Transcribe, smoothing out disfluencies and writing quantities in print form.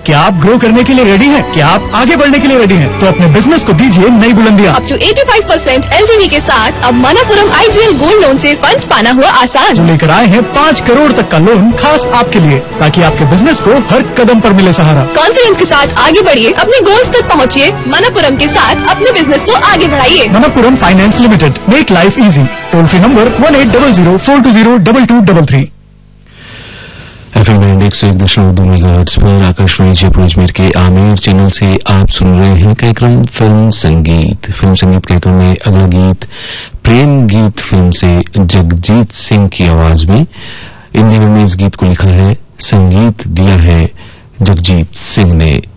क्या आप ग्रो करने के लिए रेडी हैं? क्या आप आगे बढ़ने के लिए रेडी हैं? तो अपने बिजनेस को दीजिए नई बुलंदियां। अप टू 85% LTV के साथ अब मनपुरम IGL गोल्ड लोन से फंड्स पाना हुआ आसान। जो लेकर आए हैं 5 करोड़ तक का लोन खास आपके लिए, ताकि आपके बिजनेस को हर कदम पर मिले सहारा। कॉन्फिडेंस के साथ आगे बढ़िए, अपने गोल्स तक पहुँचिए। मनपुरम के साथ अपने बिजनेस को आगे बढ़ाइए। Manappuram finance limited, make life easy. Toll free number 1800-420-2233। FM band 101.2 megahertz पर आकाशवाणी जयपुर अजमेर के आमेर चैनल से आप सुन रहे हैं कार्यक्रम फिल्म संगीत कार्यक्रम में अगला गीत प्रेम गीत फिल्म से जगजीत सिंह की आवाज में। इन दिनों में इस गीत को लिखा है, संगीत दिया है जगजीत सिंह ने।